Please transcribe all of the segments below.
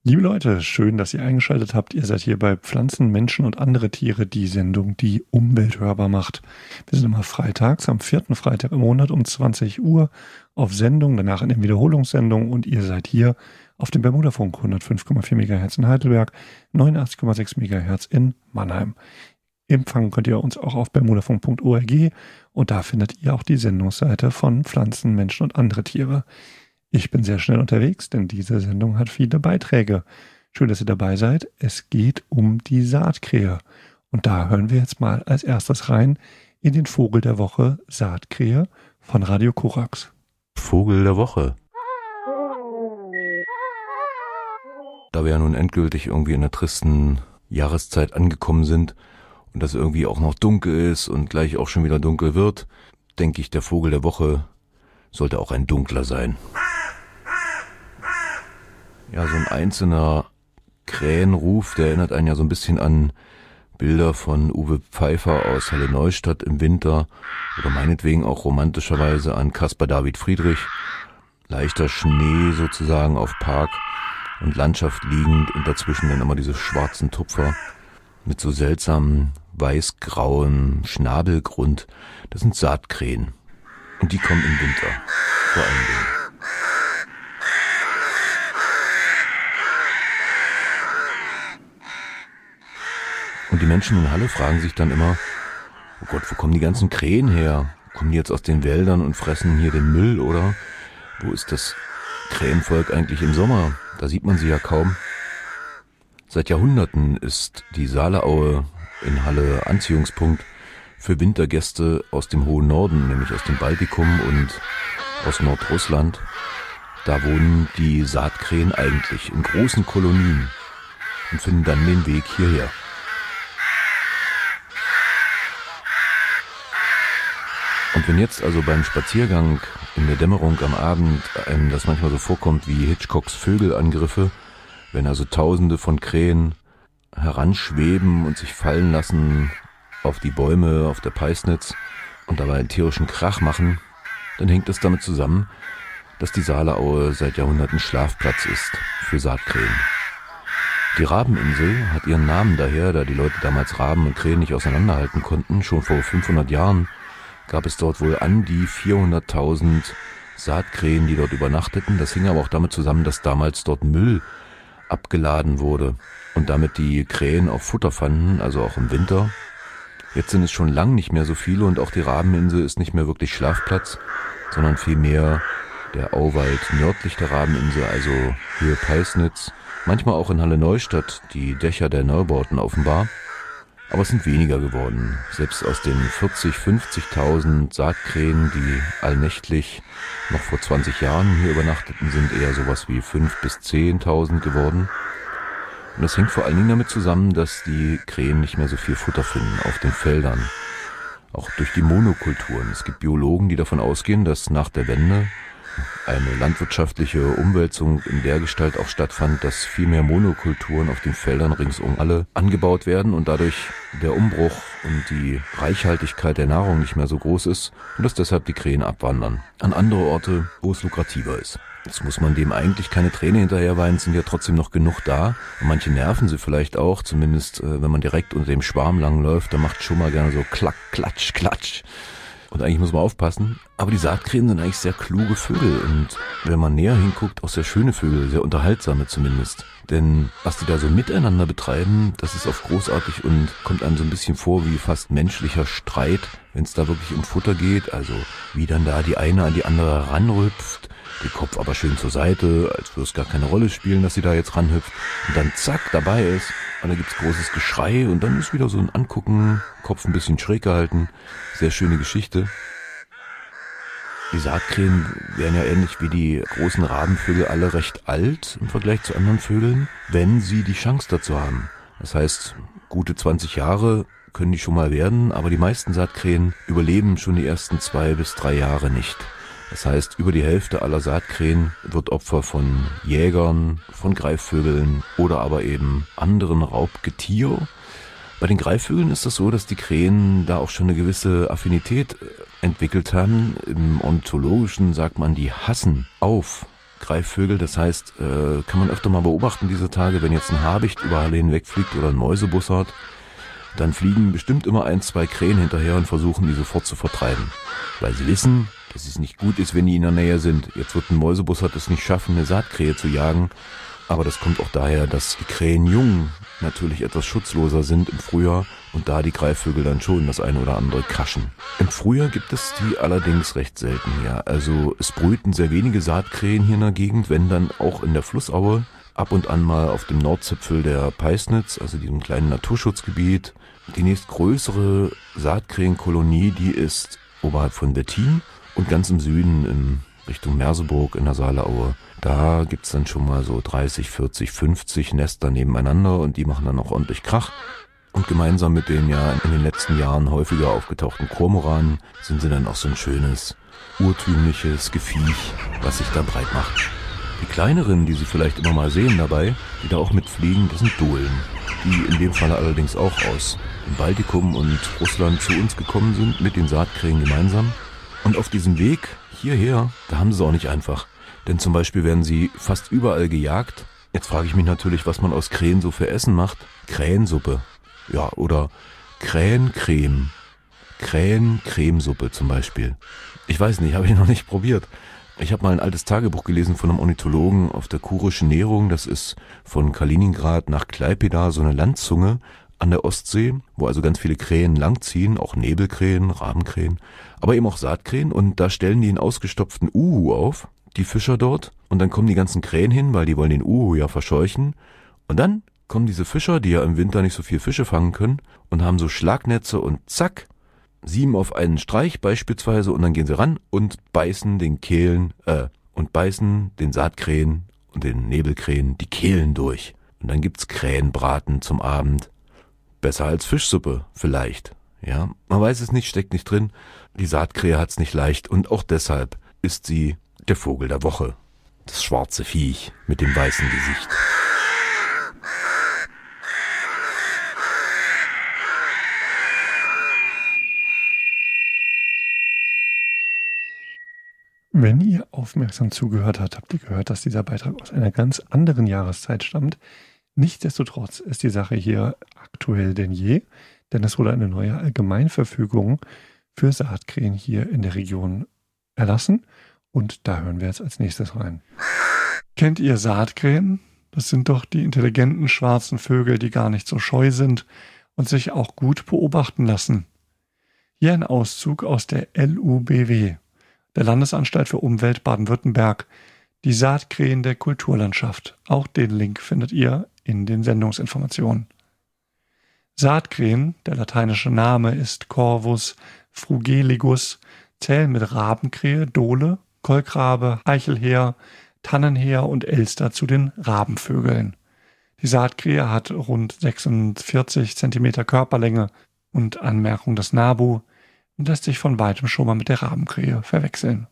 Liebe Leute, schön, dass ihr eingeschaltet habt. Ihr seid hier bei Pflanzen, Menschen und andere Tiere, die Sendung, die Umwelt hörbar macht. Wir sind immer freitags, am 4. Freitag im Monat um 20 Uhr auf Sendung, danach in den Wiederholungssendungen und ihr seid hier auf dem Bermudafunk 105,4 MHz in Heidelberg, 89,6 MHz in Mannheim. Empfangen könnt ihr uns auch auf bermudafunk.org und da findet ihr auch die Sendungsseite von Pflanzen, Menschen und andere Tiere. Ich bin sehr schnell unterwegs, denn diese Sendung hat viele Beiträge. Schön, dass ihr dabei seid. Es geht um die Saatkrähe. Und da hören wir jetzt mal als erstes rein in den Vogel der Woche Saatkrähe von Radio Korax. Vogel der Woche. Da wir ja nun endgültig irgendwie in der tristen Jahreszeit angekommen sind und das irgendwie auch noch dunkel ist und gleich auch schon wieder dunkel wird, denke ich, der Vogel der Woche sollte auch ein dunkler sein. Ja, so ein einzelner Krähenruf, der erinnert einen ja so ein bisschen an Bilder von Uwe Pfeiffer aus Halle Neustadt im Winter oder meinetwegen auch romantischerweise an Caspar David Friedrich. Leichter Schnee sozusagen auf Park und Landschaft liegend und dazwischen dann immer diese schwarzen Tupfer mit so seltsamen weiß-grauen Schnabelgrund. Das sind Saatkrähen und die kommen im Winter vor allen Dingen. Und die Menschen in Halle fragen sich dann immer, oh Gott, wo kommen die ganzen Krähen her? Kommen die jetzt aus den Wäldern und fressen hier den Müll, oder? Wo ist das Krähenvolk eigentlich im Sommer? Da sieht man sie ja kaum. Seit Jahrhunderten ist die Saaleaue in Halle Anziehungspunkt für Wintergäste aus dem hohen Norden, nämlich aus dem Baltikum und aus Nordrussland. Da wohnen die Saatkrähen eigentlich in großen Kolonien und finden dann den Weg hierher. Und wenn jetzt also beim Spaziergang in der Dämmerung am Abend einem das manchmal so vorkommt wie Hitchcocks Vögelangriffe, wenn also Tausende von Krähen heranschweben und sich fallen lassen auf die Bäume, auf der Peisnitz und dabei einen tierischen Krach machen, dann hängt es damit zusammen, dass die Saaleaue seit Jahrhunderten Schlafplatz ist für Saatkrähen. Die Rabeninsel hat ihren Namen daher, da die Leute damals Raben und Krähen nicht auseinanderhalten konnten. Schon vor 500 Jahren gab es dort wohl an die 400.000 Saatkrähen, die dort übernachteten. Das hing aber auch damit zusammen, dass damals dort Müll abgeladen wurde und damit die Krähen auch Futter fanden, also auch im Winter. Jetzt sind es schon lang nicht mehr so viele und auch die Rabeninsel ist nicht mehr wirklich Schlafplatz, sondern vielmehr der Auwald nördlich der Rabeninsel, also Höhe Peisnitz, manchmal auch in Halle Neustadt die Dächer der Neubauten offenbar. Aber es sind weniger geworden. Selbst aus den 40.000, 50.000 Saatkrähen, die allnächtlich noch vor 20 Jahren hier übernachteten, sind eher sowas wie 5.000 bis 10.000 geworden. Und das hängt vor allen Dingen damit zusammen, dass die Krähen nicht mehr so viel Futter finden auf den Feldern. Auch durch die Monokulturen. Es gibt Biologen, die davon ausgehen, dass nach der Wende eine landwirtschaftliche Umwälzung in der Gestalt auch stattfand, dass viel mehr Monokulturen auf den Feldern ringsum alle angebaut werden und dadurch der Umbruch und die Reichhaltigkeit der Nahrung nicht mehr so groß ist und dass deshalb die Krähen abwandern an andere Orte, wo es lukrativer ist. Jetzt muss man dem eigentlich keine Träne hinterherweinen, sind ja trotzdem noch genug da. Und manche nerven sie vielleicht auch, zumindest wenn man direkt unter dem Schwarm langläuft, da macht schon mal gerne so klack, klatsch, klatsch. Und eigentlich muss man aufpassen. Aber die Saatkrähen sind eigentlich sehr kluge Vögel. Und wenn man näher hinguckt, auch sehr schöne Vögel, sehr unterhaltsame zumindest. Denn was die da so miteinander betreiben, das ist oft großartig und kommt einem so ein bisschen vor wie fast menschlicher Streit, wenn es da wirklich um Futter geht. Also wie dann da die eine an die andere ranrüpft, den Kopf aber schön zur Seite, als würde es gar keine Rolle spielen, dass sie da jetzt ranhüpft. Und dann zack, dabei ist. Und dann gibt's großes Geschrei und dann ist wieder so ein Angucken, Kopf ein bisschen schräg gehalten. Sehr schöne Geschichte. Die Saatkrähen wären ja ähnlich wie die großen Rabenvögel alle recht alt im Vergleich zu anderen Vögeln, wenn sie die Chance dazu haben. Das heißt, gute 20 Jahre können die schon mal werden, aber die meisten Saatkrähen überleben schon die ersten 2 bis 3 Jahre nicht. Das heißt, über die Hälfte aller Saatkrähen wird Opfer von Jägern, von Greifvögeln oder aber eben anderen Raubgetier. Bei den Greifvögeln ist das so, dass die Krähen da auch schon eine gewisse Affinität entwickelt haben. Im Ornithologischen sagt man, die hassen auf Greifvögel. Das heißt, kann man öfter mal beobachten diese Tage, wenn jetzt ein Habicht über Halle hinwegfliegt oder ein Mäusebussard, dann fliegen bestimmt immer 1, 2 Krähen hinterher und versuchen, die sofort zu vertreiben. Weil sie wissen, dass es nicht gut ist, wenn die in der Nähe sind. Jetzt wird ein Mäusebussard es nicht schaffen, eine Saatkrähe zu jagen. Aber das kommt auch daher, dass die Krähenjungen natürlich etwas schutzloser sind im Frühjahr und da die Greifvögel dann schon das eine oder andere kraschen. Im Frühjahr gibt es die allerdings recht selten hier. Also es brüten sehr wenige Saatkrähen hier in der Gegend, wenn dann auch in der Flussaue, ab und an mal auf dem Nordzipfel der Peisnitz, also diesem kleinen Naturschutzgebiet. Die nächstgrößere Saatkrähenkolonie, die ist oberhalb von Wettin und ganz im Süden in Richtung Merseburg in der Saaleaue. Da gibt's dann schon mal so 30, 40, 50 Nester nebeneinander und die machen dann auch ordentlich Krach. Und gemeinsam mit den ja in den letzten Jahren häufiger aufgetauchten Kormoranen sind sie dann auch so ein schönes, urtümliches Geviech, was sich da breit macht. Die kleineren, die Sie vielleicht immer mal sehen dabei, die da auch mitfliegen, das sind Dohlen, die in dem Falle allerdings auch aus dem Baltikum und Russland zu uns gekommen sind, mit den Saatkrähen gemeinsam. Und auf diesem Weg hierher, da haben sie es auch nicht einfach. Denn zum Beispiel werden sie fast überall gejagt. Jetzt frage ich mich natürlich, was man aus Krähen so für Essen macht. Krähensuppe. Ja, oder Krähencreme. Krähencremesuppe zum Beispiel. Ich weiß nicht, habe ich noch nicht probiert. Ich habe mal ein altes Tagebuch gelesen von einem Ornithologen auf der Kurischen Nehrung. Das ist von Kaliningrad nach Klaipėda, so eine Landzunge an der Ostsee, wo also ganz viele Krähen langziehen, auch Nebelkrähen, Rabenkrähen, aber eben auch Saatkrähen. Und da stellen die einen ausgestopften Uhu auf, die Fischer dort. Und dann kommen die ganzen Krähen hin, weil die wollen den Uhu ja verscheuchen. Und dann kommen diese Fischer, die ja im Winter nicht so viel Fische fangen können, und haben so Schlagnetze und zack, 7 auf einen Streich beispielsweise, und dann gehen sie ran und beißen den Saatkrähen und den Nebelkrähen die Kehlen durch. Und dann gibt's Krähenbraten zum Abend. Besser als Fischsuppe, vielleicht. Ja, man weiß es nicht, steckt nicht drin. Die Saatkrähe hat's nicht leicht und auch deshalb ist sie der Vogel der Woche. Das schwarze Viech mit dem weißen Gesicht. Wenn ihr aufmerksam zugehört habt ihr gehört, dass dieser Beitrag aus einer ganz anderen Jahreszeit stammt. Nichtsdestotrotz ist die Sache hier aktuell denn je, denn es wurde eine neue Allgemeinverfügung für Saatkrähen hier in der Region erlassen und da hören wir jetzt als nächstes rein. Kennt ihr Saatkrähen? Das sind doch die intelligenten schwarzen Vögel, die gar nicht so scheu sind und sich auch gut beobachten lassen. Hier ein Auszug aus der LUBW, der Landesanstalt für Umwelt Baden-Württemberg, die Saatkrähen der Kulturlandschaft. Auch den Link findet ihr in den Sendungsinformationen. Saatkrähen, der lateinische Name ist Corvus frugeligus, zählen mit Rabenkrähe, Dole, Kolkrabe, Eichelheer, Tannenheer und Elster zu den Rabenvögeln. Die Saatkrähe hat rund 46 cm Körperlänge und Anmerkung des NABU und lässt sich von weitem schon mal mit der Rabenkrähe verwechseln.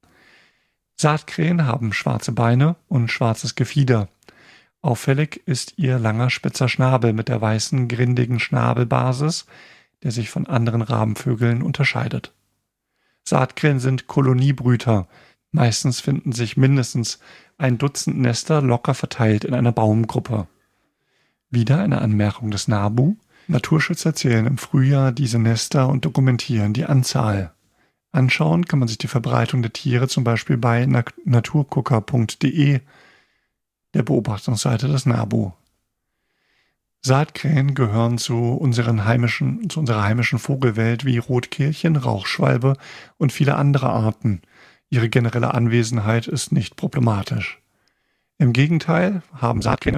Saatkrähen haben schwarze Beine und schwarzes Gefieder. Auffällig ist ihr langer spitzer Schnabel mit der weißen, grindigen Schnabelbasis, der sich von anderen Rabenvögeln unterscheidet. Saatkrähen sind Koloniebrüter. Meistens finden sich mindestens 1 Dutzend Nester locker verteilt in einer Baumgruppe. Wieder eine Anmerkung des NABU. Naturschützer zählen im Frühjahr diese Nester und dokumentieren die Anzahl. Anschauen kann man sich die Verbreitung der Tiere zum Beispiel bei naturgucker.de, der Beobachtungsseite des NABU. Saatkrähen gehören zu unserer heimischen Vogelwelt wie Rotkehlchen, Rauchschwalbe und viele andere Arten. Ihre generelle Anwesenheit ist nicht problematisch. Im Gegenteil haben Saatkrähen